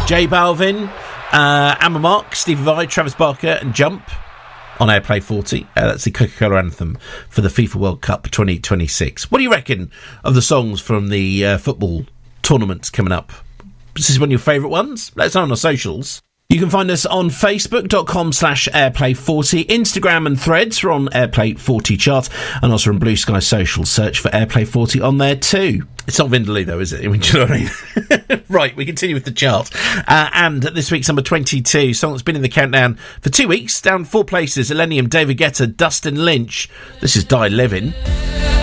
J Balvin, Amber Mark, Stevie Vai, Travis Barker and Jump on Airplay 40. That's the Coca-Cola anthem for the FIFA World Cup 2026. What do you reckon of the songs from the football tournaments coming up? Is this one of your favourite ones? Let us know on our socials. You can find us on facebook.com/airplay40, Instagram and Threads. We're on Airplay 40 chart, and also on Blue Sky Social. Search for Airplay 40 on there too. It's not Vindaloo though, is it? I mean, do you know what I mean? Right, we continue with the chart. And this week's number 22, song that's been in the countdown for 2 weeks, down 4 places. Illenium, David Guetta, Dustin Lynch. This is Die Livin'.